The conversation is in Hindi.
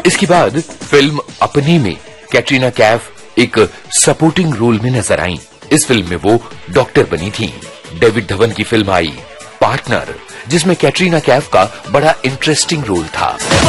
इसके बाद फिल्म अपनी में कैटरीना कैफ एक सपोर्टिंग रोल में नजर आईं। इस फिल्म में वो डॉक्टर बनी थीं। डेविड धवन की फिल्म आई पार्टनर, जिसमें कैटरीना कैफ का बड़ा इंटरेस्टिंग रोल था।